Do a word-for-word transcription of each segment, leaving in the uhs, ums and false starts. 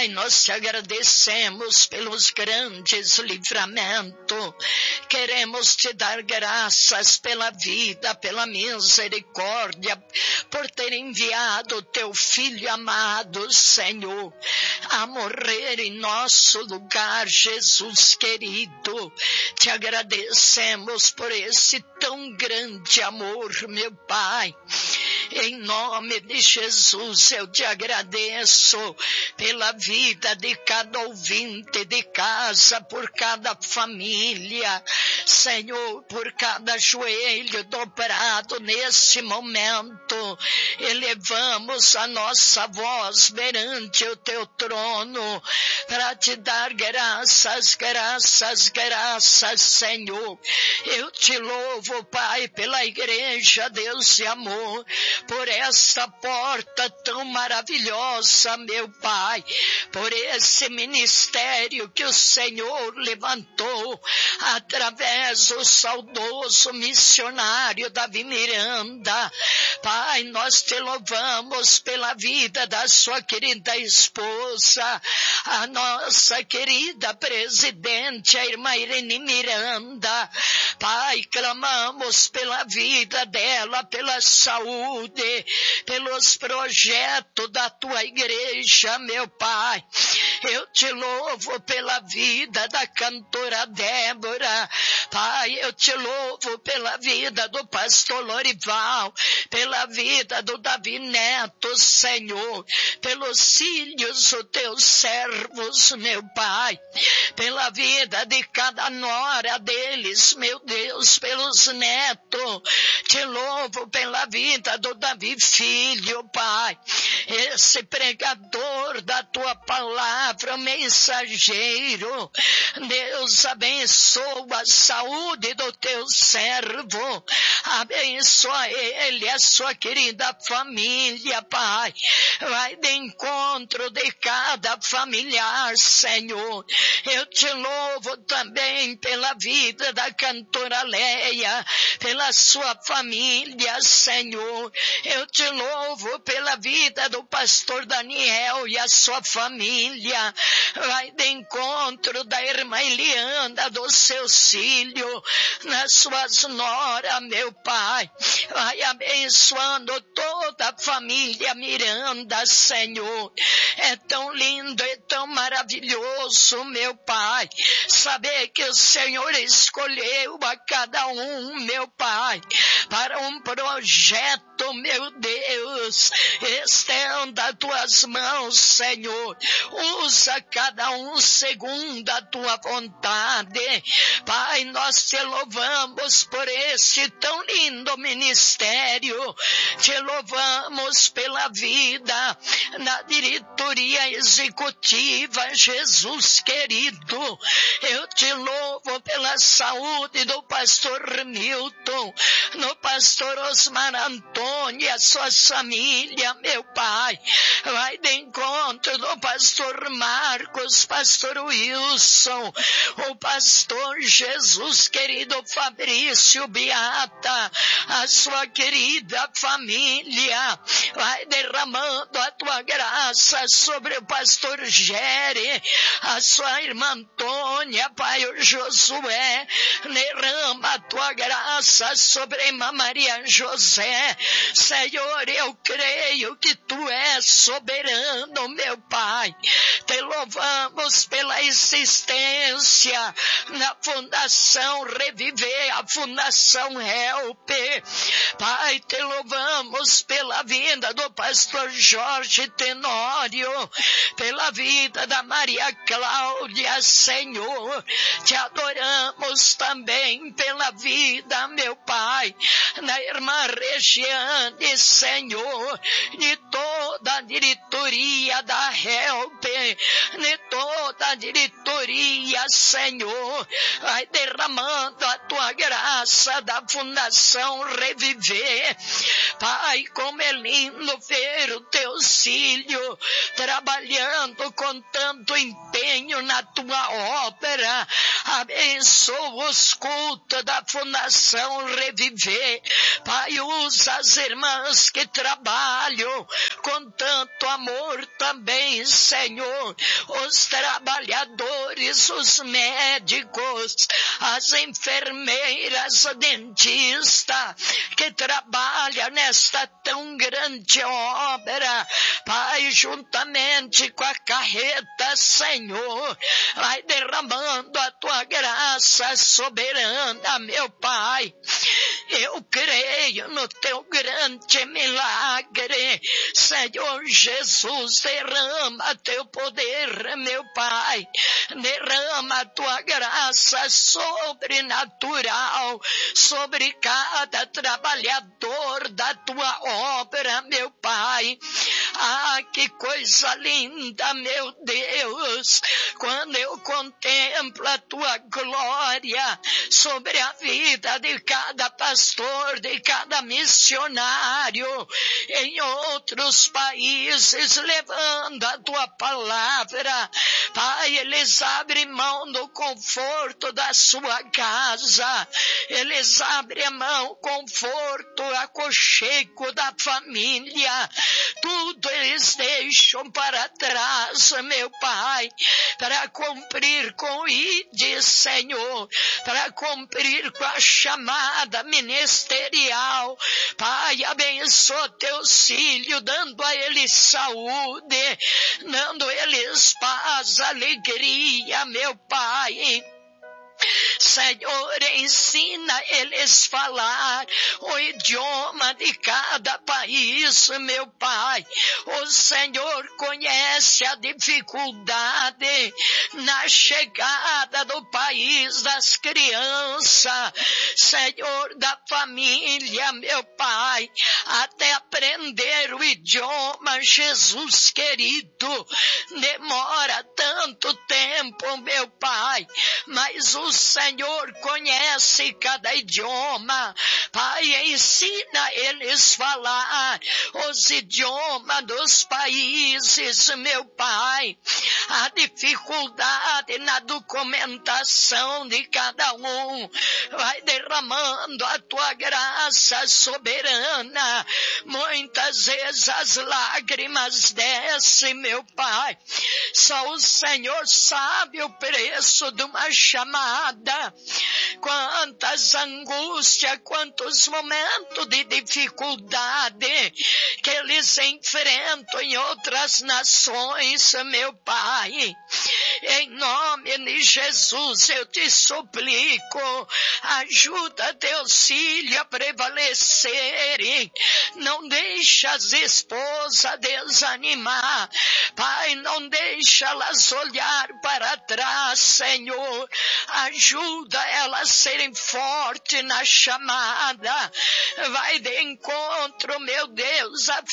Pai, nós te agradecemos pelos grandes livramentos. Queremos te dar graças pela vida, pela misericórdia, por ter enviado teu Filho amado, Senhor, a morrer em nosso lugar, Jesus querido. Te agradecemos por esse tão grande amor, meu Pai. Em nome de Jesus, eu te agradeço pela vida de cada ouvinte de casa, por cada família, Senhor, por cada joelho dobrado nesse momento. Elevamos a nossa voz perante o teu trono para te dar graças, graças, graças, Senhor. Eu te louvo, Pai, pela igreja, Deus de amor, por essa porta tão maravilhosa, meu Pai, por esse ministério que o Senhor levantou através do saudoso missionário Davi Miranda. Pai, nós te louvamos pela vida da sua querida esposa, a nossa querida presidente, a irmã Irene Miranda. Pai, clamamos pela vida dela, pela saúde, pelos projetos da tua igreja, meu Pai. Eu te louvo pela vida da cantora Débora. Pai, eu te louvo pela vida do pastor Lorival, pela vida do Davi Neto, Senhor, pelos filhos dos teus servos, meu Pai, pela vida de cada nora deles, meu Deus, pelos netos. Te louvo pela vida do Davi Filho, Pai, esse pregador da tua palavra, mensageiro. Deus, abençoa a saúde do teu servo, abençoa ele, a sua querida família, Pai. Vai de encontro de cada familiar, Senhor. Eu te louvo também pela vida da cantora Leia, pela sua família, Senhor. Eu te louvo pela vida do pastor Daniel e a sua família. Vai de encontro da irmã Eliana, dos seus filhos, nas suas noras, meu Pai. Vai abençoando toda a família Miranda, Senhor. É tão lindo e tão maravilhoso, meu Pai, saber que o Senhor escolheu a cada um, meu Pai, para um projeto, meu Deus. Estenda tuas mãos, Senhor. Usa cada um segundo a tua vontade. Pai, nós te louvamos por este tão lindo ministério. Te louvamos pela vida na diretoria executiva, Jesus querido. Eu te louvo pela saúde do pastor Milton, no pastor Osmar Antônio e a sua família, meu Pai. Vai de encontro do pastor Marcos, pastor Wilson, o pastor Jesus querido Fabrício Beata, a sua querida família. Vai derramando a tua graça sobre o pastor Gere, a sua irmã Antônia, Pai, o Josué. Derrama a tua graça sobre a irmã Maria José. Senhor, eu creio que tu és soberano, meu Pai. Te louvamos pela existência na Fundação Reviver, a Fundação Help. Pai, te louvamos pela vida do pastor Jorge Tenório, pela vida da Maria Cláudia, Senhor. Te adoramos também pela vida, meu Pai, da irmã Regiane, Senhor, de toda a diretoria da Help, de toda a diretoria, Senhor. Vai derramando a tua graça da Fundação Reviver. Pai, como é lindo ver o teu filho trabalhando com tanto empenho na tua obra. Abençoa os cultos da Fundação Reviver. Pai, usa as irmãs que trabalham com tanto amor também, Senhor. Os trabalhadores, os médicos, as enfermeiras, o dentista que trabalha nesta tão grande obra. Pai, juntamente com a carreta, Senhor, vai derramando a tua graça soberana, meu Pai. Eu creio no teu grande milagre, Senhor Jesus. Derrama teu poder, meu Pai. Derrama a tua graça sobrenatural sobre cada trabalhador da tua obra, meu Pai. Ah, que coisa linda, meu Deus, quando eu contemplo a tua glória sobre a vida de cada pastor, de cada missionário em outros países, levando a tua palavra. Pai, eles abrem mão do conforto da sua casa, eles abrem mão do conforto, aconchego da família, tudo eles deixam para trás, meu Pai, para cumprir com o I D E, Senhor, para cumprir com a chamada ministerial. Pai, abençoa teus filhos, dando a eles saúde, dando a eles paz, alegria, meu Pai. Senhor, ensina eles falar o idioma de cada país, meu Pai. O Senhor conhece a dificuldade na chegada do país das crianças, Senhor, da família, meu Pai, até aprender o idioma, Jesus querido. Demora tanto tempo, meu Pai, mas o Senhor conhece cada idioma. Pai, ensina eles falar os idiomas dos países, meu Pai. A dificuldade na documentação de cada um, vai derramando a tua graça soberana. Muitas vezes as lágrimas descem, meu Pai. Só o Senhor sabe o preço de uma chamada. Quantas angústias, quantos momentos de dificuldade que eles enfrentam em outras nações, meu Pai. Em nome de Jesus eu te suplico, ajuda teus filhos a prevalecerem. Não deixa as esposas desanimar. Pai, não deixa elas olhar para trás, Senhor. Ajuda elas a serem fortes na chamada. Vai de encontro, meu Deus, a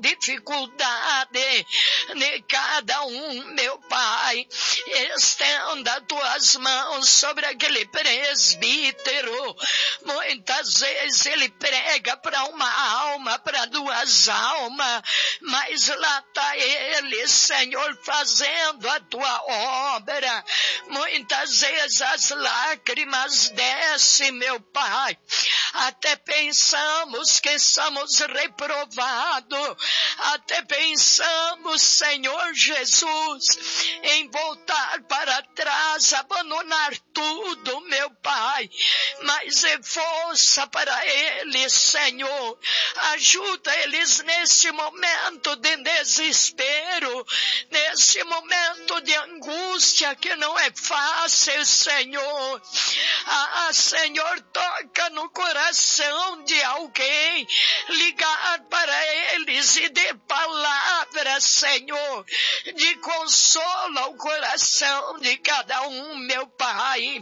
dificuldade de cada um, meu Pai. Estenda tuas mãos sobre aquele presbítero. Muitas vezes ele prega para uma alma, para duas almas, mas lá está ele, Senhor, fazendo a tua obra. Muitas vezes as lágrimas descem, meu Pai. Até pensamos que somos reprovados. Até pensamos, Senhor Jesus, em voltar para trás, abandonar tudo, meu Pai. Mas é força para eles, Senhor. Ajuda eles nesse momento de desespero, nesse momento de angústia que não é fácil, Senhor. Ah, Senhor, toca no coração de alguém, ligar para eles e dê palavras, Senhor, de consolo ao coração de cada um, meu Pai.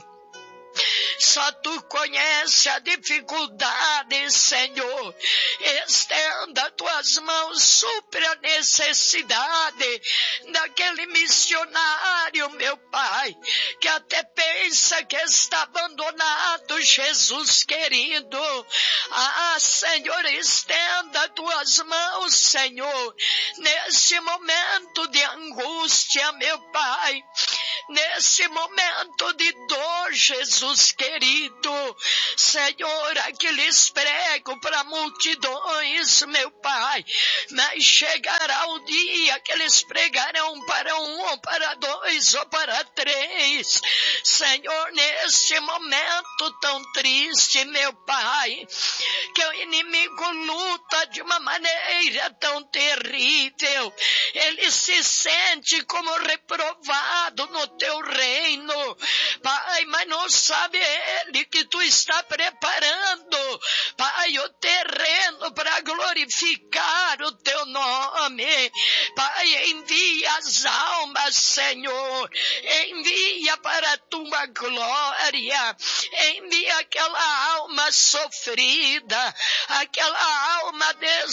Só tu conheces a dificuldade, Senhor. Estenda tuas mãos, supra a necessidade daquele missionário, meu Pai, que até pensa que está abandonado, Jesus querido. Ah, Senhor, estenda tuas mãos, Senhor, nesse momento de angústia, meu Pai. nesse momento de dor, Jesus querido. Senhor, aqueles pregam para multidões, meu Pai, mas chegará o dia que eles pregarão para um, ou para dois, ou para três. Senhor, nesse momento tão triste, meu Pai, que o inimigo luta de uma maneira tão terrível, ele se sente como reprovado no teu reino, Pai, mas não sabe ele que tu está preparando, Pai, o terreno para glorificar o teu nome. Pai, envia as almas, Senhor, envia para a tua glória, envia aquela alma sofrida, aquela alma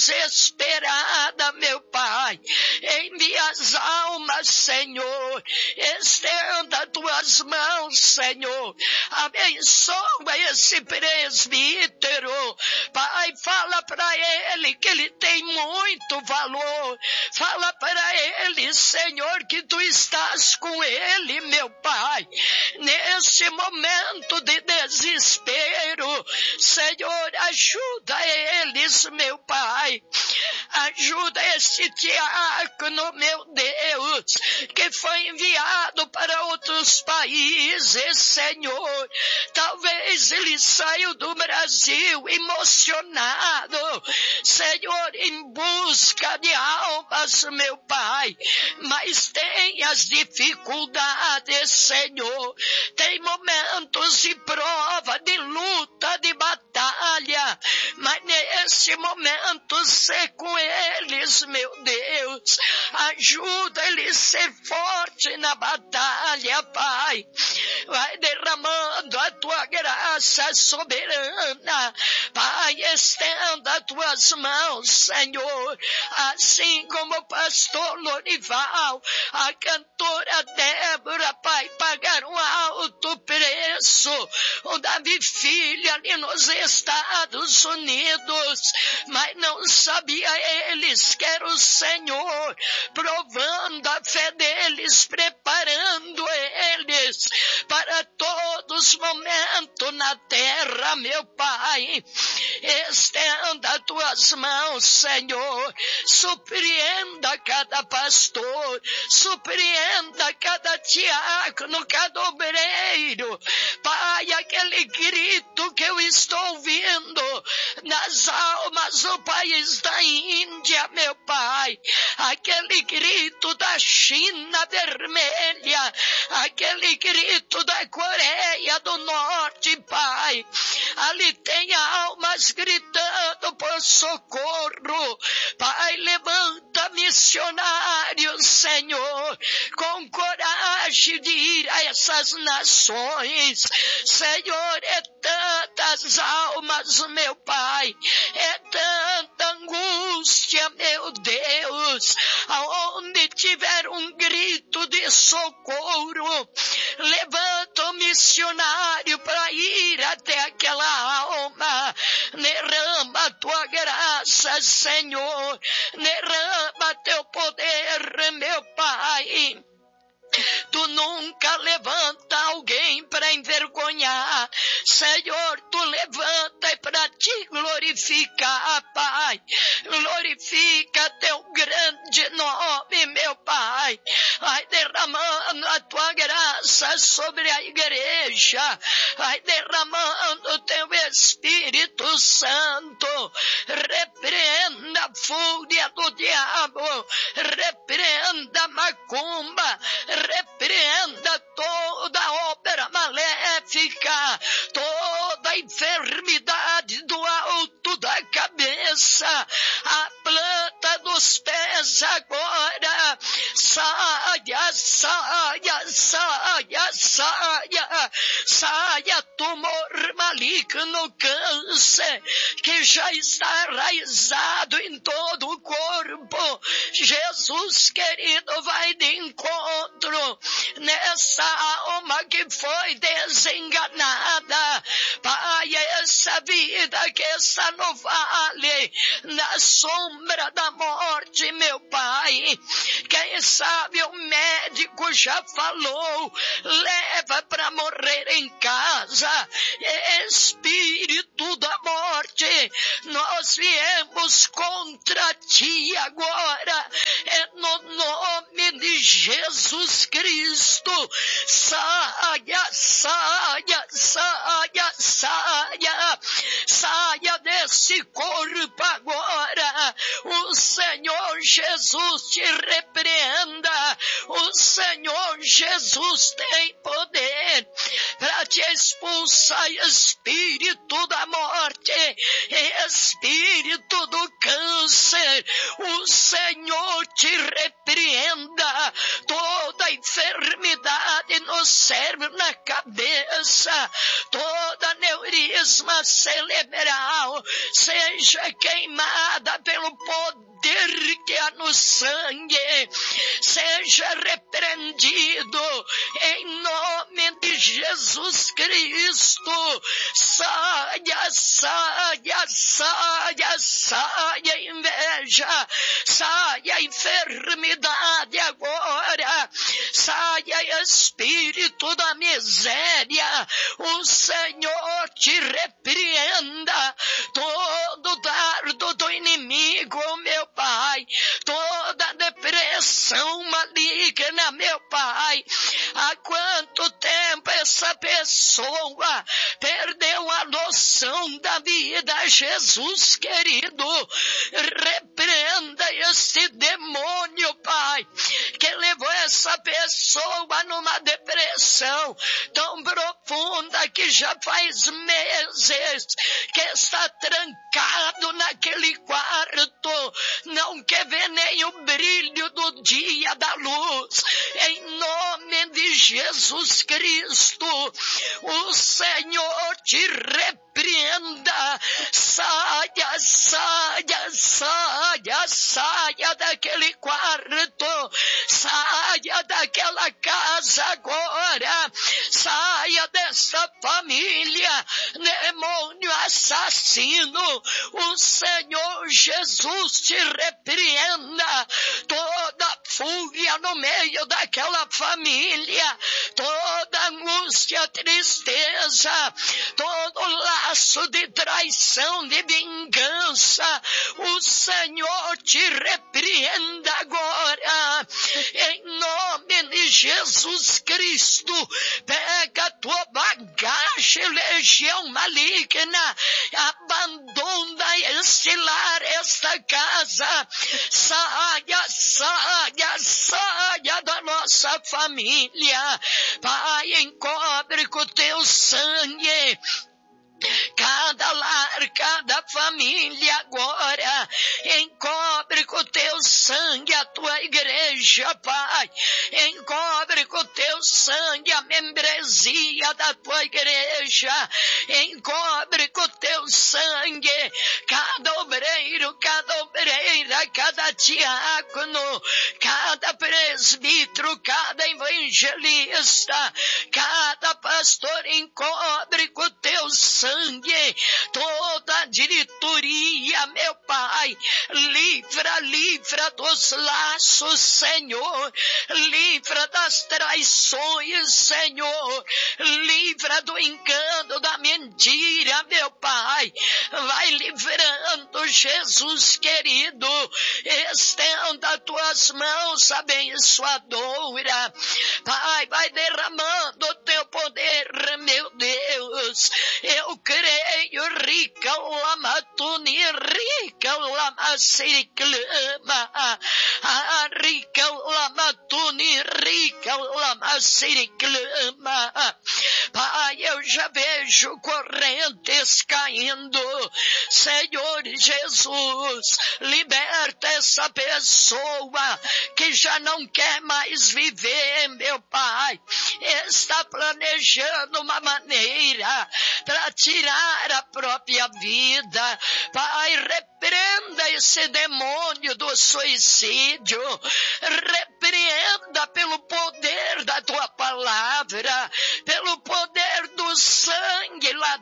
desesperada, meu Pai, envia as almas, Senhor, estenda tuas mãos, Senhor, abençoa esse presbítero, Pai, fala para ele que ele tem muito valor, fala para ele, Senhor, que tu estás com ele, meu Pai, nesse momento de desespero, Senhor, ajuda eles, meu Pai, ajuda esse diácono, meu Deus, que foi enviado para outros países, Senhor, talvez ele saiu do Brasil emocionado, Senhor, em busca de almas, meu Pai, mas tem as dificuldades, Senhor, tem momentos de prova, de luta, de batalha, mas nesse momento ser com eles, meu Deus, ajuda eles a ser forte na batalha, Pai, vai derramando a tua graça soberana, Pai, estenda as tuas mãos, Senhor, assim como o pastor Lorival, a cantora Débora, Pai, pagaram um alto preço, o Davi Filho ali nos Estados Unidos, mas não sabia eles que era o Senhor provando a fé deles, preparando eles para todos os momentos na terra, meu Pai, estenda as tuas mãos, Senhor, surpreenda cada pastor, surpreenda cada diácono, cada obreiro, Pai, aquele grito que eu estou ouvindo nas almas do país da Índia, meu Pai, aquele grito da China vermelha, aquele grito da Coreia do Norte, Pai, ali tem almas gritando por socorro, Pai, levanta missionários, Senhor, com coragem de ir a essas nações, Senhor, é tantas almas, meu Pai, é tanta angústia, meu Deus, aonde tiver um grito de socorro, levanta o missionário para ir até aquela alma, derrama a tua graça, Senhor, derrama teu poder, meu Pai. Tu nunca levanta alguém para envergonhar, Senhor, tu levanta para te glorificar, Pai, glorifica teu grande nome, meu Pai, vai derramando a tua graça sobre a igreja, vai derramando o teu Espírito Santo, repreenda a fúria do diabo, repreenda a macumba, repreenda toda obra maléfica, toda enfermidade do alto da cabeça, a planta dos pés agora, saia, saia, saia, saia, saia tumor maligno, câncer, que já está arraizado em todo o corpo, Jesus querido, vai de encontro nessa alma que foi desenganada, Pai, essa vida que está no vale, na sombra da morte, meu Pai. Quem sabe o médico já falou, leva para morrer em casa. Espírito da morte, nós viemos contra ti agora, é no nome de Jesus Cristo. Saia, saia, saia, saia, saia desse corpo agora. O Senhor Jesus te repreenda. O Senhor Jesus tem poder para te expulsar, espírito da morte, espírito do câncer. O Senhor te repreenda. Toda enfermidade no cérebro, na cabeça, toda aneurisma cerebral seja queimada pelo poder que há no sangue, seja repreendido em nome de Jesus Cristo. Saia, saia, saia, saia inveja, saia enfermidade agora, saia espírito da miséria. O Senhor te repreenda. Todo dardo do inimigo, meu Pai, toda depressão maligna, meu Pai. Há quanto tempo essa pessoa perdeu a noção da vida, Jesus querido? Repreenda esse demônio, Pai, que levou essa pessoa numa depressão tão profunda que já faz meses que está trancado naquele quarto, não quer ver nem o brilho do dia da luz. Em nome de Jesus Cristo, o Senhor te repreenda. Saia, saia, saia, saia daquele quarto, saia daquela casa agora, saia dessa família, demônio assassino. O Senhor Jesus te repreenda. Toda fúria no meio daquela família, toda angústia, tristeza, todo laço de traição, de vingança, o Senhor te repreenda agora, em nome de Jesus Cristo. Pega a tua bagagem, legião maligna, abandona este lar, esta casa, saia, saia, saia da nossa família. Pai, encobre com teu sangue cada lar, cada família agora. Encobre com teu sangue a tua igreja, Pai. Encobre com teu sangue a membresia da tua igreja. Encobre com teu sangue cada obreiro, cada obreira, cada diácono, cada presbítero, cada evangelista, cada pastor. Encobre com teu sangue toda a diretoria, meu Pai. Livra, livra dos laços, Senhor. Livra das traições, Senhor. Livra do engano, da mentira, meu Pai. Vai livrando, Jesus querido. Estenda tuas mãos abençoadora. Pai, vai derramando o teu poder, meu Deus. Eu creio, rica lamatuni, rica lamasiriclama, a rica lamatuni, rica lamasiriclama. Pai, eu já vejo correntes caindo. Senhor Jesus, liberta essa pessoa que já não quer mais viver, meu Pai. Está planejando uma maneira para tirar a própria vida. Pai, repreenda esse demônio do suicídio. Repreenda pelo poder da tua palavra, pelo poder do sangue lá da cruz.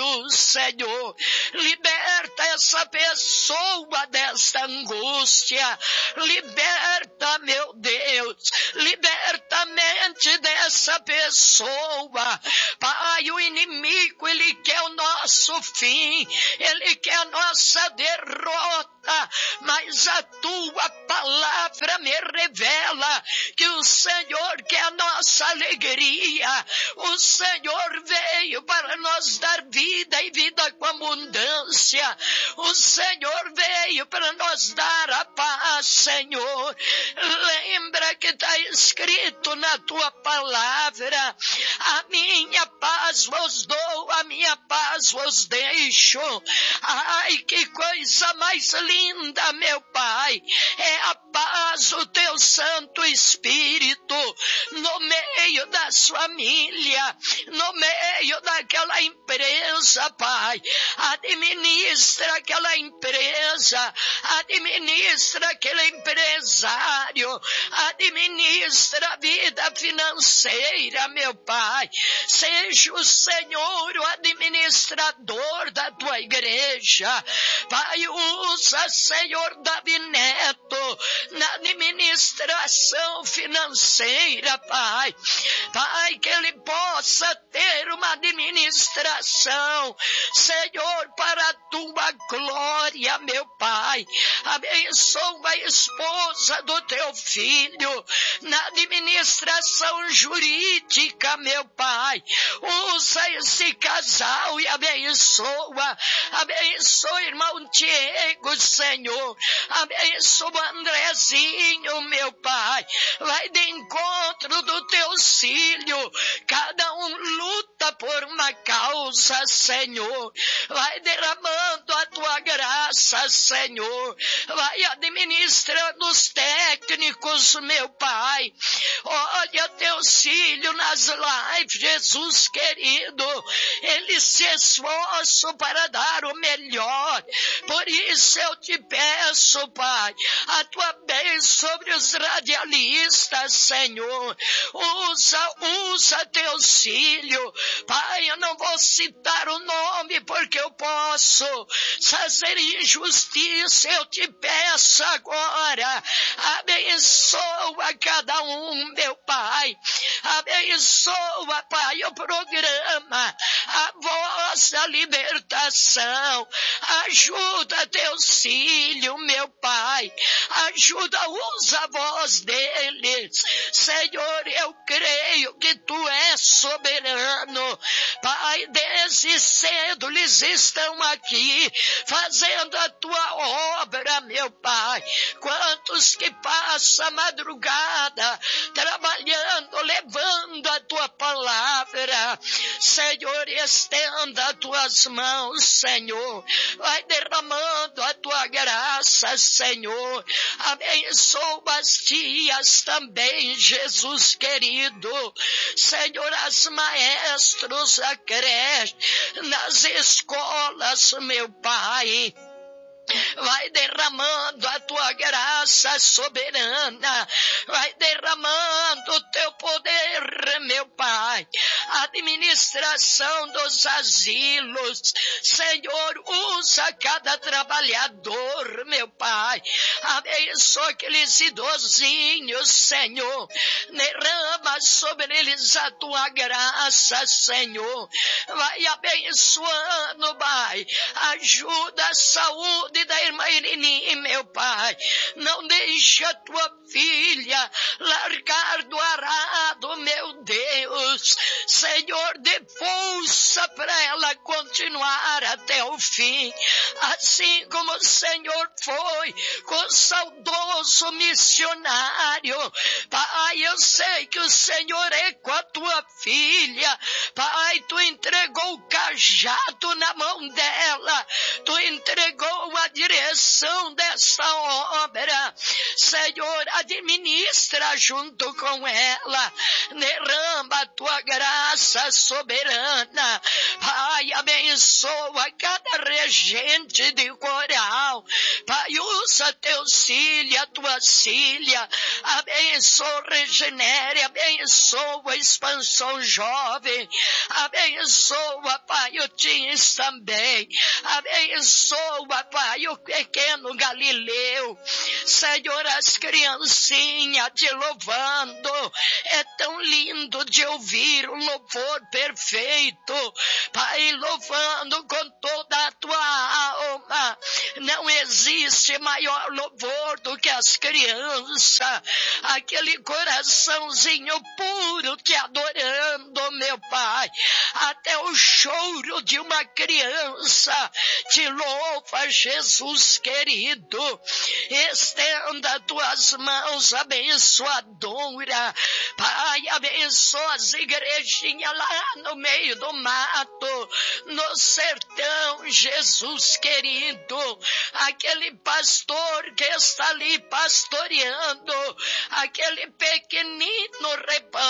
Deus, Senhor, liberta essa pessoa desta angústia, liberta, meu Deus, liberta a mente dessa pessoa. Pai, o inimigo, ele quer o nosso fim, ele quer a nossa derrota, mas a tua palavra me revela que o Senhor quer a nossa alegria. O Senhor veio para nos dar vida e vida com abundância. O Senhor veio para nos dar a paz, Senhor. Lembra que está escrito na tua palavra: a minha paz vos dou, a minha paz vos deixo. Ai, que coisa mais linda, meu Pai, é a paz do teu Santo Espírito no meio da sua família, no meio daquela empresa, Pai. Administra aquela empresa, administra aquele empresário, administra a vida financeira, meu Pai. Seja o Senhor o administrador da tua igreja. Pai, usa, Senhor Davi Neto na administração financeira, Pai. Pai, que ele possa ter uma administração, Senhor, para a tua glória, meu Pai. Abençoa a esposa do teu filho na administração jurídica, meu Pai. Usa esse casal e abençoa. Abençoa irmão Diego, Senhor. Abençoa Andrezinho, meu Pai. Vai de encontro do teu filho. Cada um luta por uma causa, Senhor. Vai derramando a tua graça, Senhor. Vai administrando os técnicos, meu Pai. Olha teus filhos nas lives, Jesus querido. Eles se esforçam para dar o melhor. Por isso eu te peço, Pai, a tua bênção sobre os radialistas, Senhor. Usa, usa teus filhos. Pai, eu não vou citar o nome porque eu posso fazer injustiça. Eu te peço agora, abençoa cada um, meu Pai. Abençoa, Pai, o programa, a voz da libertação. Ajuda teus filhos, meu Pai. Ajuda, usa a voz deles. Senhor, eu creio que tu és soberano. Pai, desde cedo eles estão aqui fazendo a tua obra, meu Pai. Quantos que passam a madrugada trabalhando, levando a tua palavra. Senhor, estenda as tuas mãos, Senhor. Vai derramando a tua graça, Senhor. Abençoa as tias também, Jesus querido. Senhor, as maestros da creche, nas escolas, meu Pai. Vai derramando a tua graça soberana. Vai derramando o teu poder, meu Pai. Administração dos asilos. Senhor, usa cada trabalhador, meu Pai. Abençoa aqueles idosinhos, Senhor. Derrama sobre eles a tua graça, Senhor. Vai abençoando, Pai. Ajuda a saúde da irmã Irini, meu Pai. Não deixa a tua filha largar do arado, meu Deus. Senhor, dê força para ela continuar até o fim. Assim como o Senhor foi com o saudoso missionário. Pai, eu sei que o Senhor é com a tua filha. Pai, tu entregou o cajado na mão dela. Tu entregou a direção dessa obra. Senhor, administra junto com ela. Derrama a tua graça soberana. Pai, abençoa cada regente de coral. Pai, usa teus filhos, a tua filha. Abençoa, regenere, abençoa a expansão jovem. Abençoa, Pai, o Tins também. Abençoa, Pai, o pequeno Galileu. Senhor, as criancinhas te louvando. É tão lindo de ouvir um louvor perfeito. Pai, louvando com toda a tua alma. Não existe maior louvor do que as crianças. Aquele coraçãozinho puro te adorando, meu Pai. Até o choro de uma criança te louva, Jesus querido. Estenda tuas mãos abençoadora. Pai, abençoa as igrejinhas lá no meio do mato, no sertão, Jesus querido. Aquele pastor que está ali pastoreando aquele pequenino rebanho.